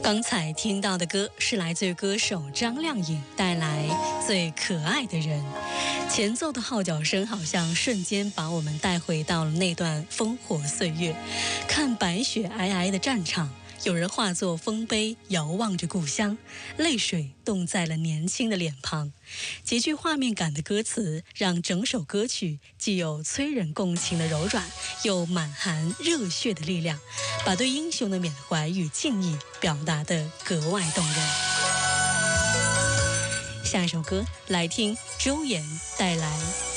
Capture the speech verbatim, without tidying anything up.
刚才听到的歌是来自于歌手张靓颖带来《最可爱的人》，前奏的号角声好像瞬间把我们带回到了那段烽火岁月，看白雪皑皑的战场，有人化作丰碑遥望着故乡，泪水冻在了年轻的脸庞。极具画面感的歌词让整首歌曲既有催人共情的柔软，又满含热血的力量，把对英雄的缅怀与敬意表达得格外动人。下一首歌来听周岩带来